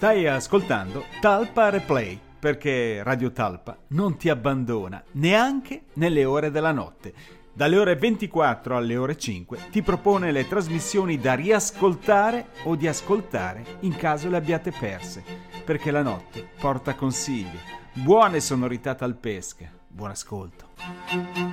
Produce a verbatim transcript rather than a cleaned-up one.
Stai ascoltando Talpa Replay, perché Radio Talpa non ti abbandona neanche nelle ore della notte. Dalle ore ventiquattro alle ore cinque ti propone le trasmissioni da riascoltare o di ascoltare in caso le abbiate perse, perché la notte porta consigli, buone sonorità talpesche. Buon ascolto.